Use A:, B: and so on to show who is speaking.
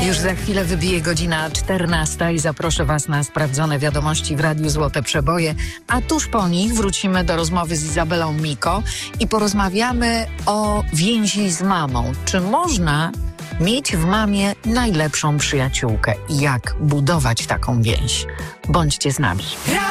A: Już za chwilę wybije godzina 14 i zaproszę Was na sprawdzone wiadomości w Radiu Złote Przeboje, a tuż po nich wrócimy do rozmowy z Izabelą Miko i porozmawiamy o więzi z mamą. Czy można mieć w mamie najlepszą przyjaciółkę i jak budować taką więź? Bądźcie z nami.